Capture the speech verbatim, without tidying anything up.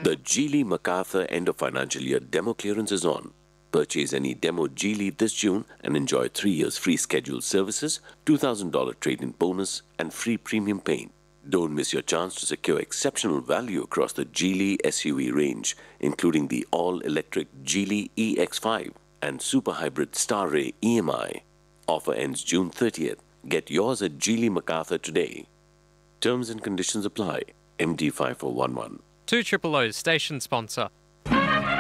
The Geely MacArthur end of financial year demo clearance is on. Purchase any demo Geely this June and enjoy three years free scheduled services, two thousand dollars trade-in bonus, and free premium paint. Don't miss your chance to secure exceptional value across the Geely S U V range, including the all-electric Geely E X five and super hybrid Starray E M I. Offer ends June thirtieth. Get yours at Geely MacArthur today. Terms and conditions apply. M D five four one one. two Triple O's station sponsor.